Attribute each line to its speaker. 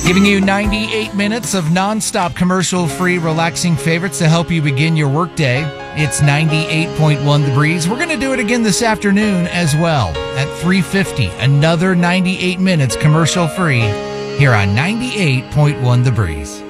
Speaker 1: Giving you 98 minutes of nonstop commercial-free relaxing favorites to help you begin your workday. It's 98.1 The Breeze. We're going to do it again this afternoon as well at 3:50. Another 98 minutes commercial-free here on 98.1 The Breeze.